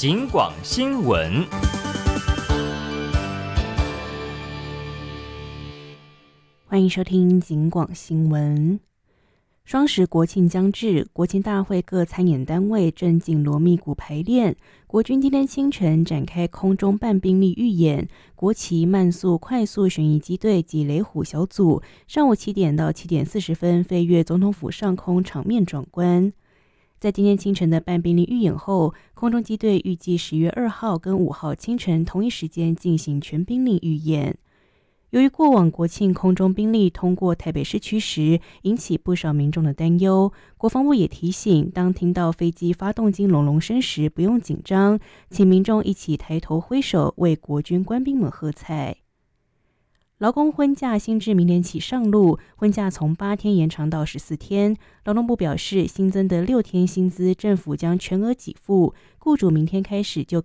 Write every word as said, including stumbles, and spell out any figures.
警广新闻。 欢迎收听警广新闻。双十国庆将至，国庆大会各参演单位正紧锣密鼓排练。国军今天清晨展开空中半兵力预演，国旗慢速快速旋翼机队及雷虎小组上午七点到七点四十分飞越总统府上空，场面壮观。在今天清晨的半兵力预演后，空中机队预计十月二号跟五号清晨同一时间进行全兵力预演。由于过往国庆空中兵力通过台北市区时，引起不少民众的担忧，国防部也提醒，当听到飞机发动机隆隆声时，不用紧张，请民众一起抬头挥手，为国军官兵们喝彩。劳工婚假新制明年起上路，婚假从八天延长到十四天。劳动部表示，新增的六天薪资，政府将全额给付，雇主明天开始就